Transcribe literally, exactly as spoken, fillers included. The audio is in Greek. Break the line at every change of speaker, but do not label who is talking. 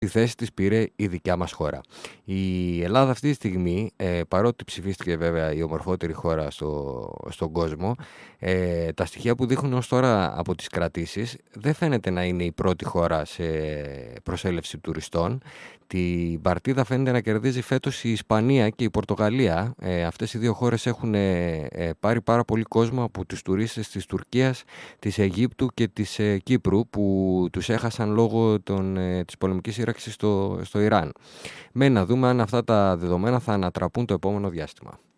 τη θέση της πήρε η δικιά μας χώρα. Η Ελλάδα αυτή τη στιγμή, ε, παρότι ψηφίστηκε βέβαια η ομορφότερη χώρα στο, στον κόσμο, ε, τα στοιχεία που δείχνουν ως τώρα από τις κρατήσεις δεν φαίνεται να είναι η πρώτη χώρα σε προσέλευση τουριστών. Την παρτίδα φαίνεται να κερδίζει φέτος η Ισπανία και η Πορτογαλία. Ε, αυτές οι δύο χώρες έχουν ε, ε, πάρει πάρα πολύ κόσμο από τους τουρίστες της Τουρκίας, της Αιγύπτου και της ε, Κύπρου, που τους έχασαν λόγω των, ε, της πολεμικής σύραξης στο, στο Ιράν. Μένει να δούμε αν αυτά τα δεδομένα θα ανατραπούν το επόμενο διάστημα.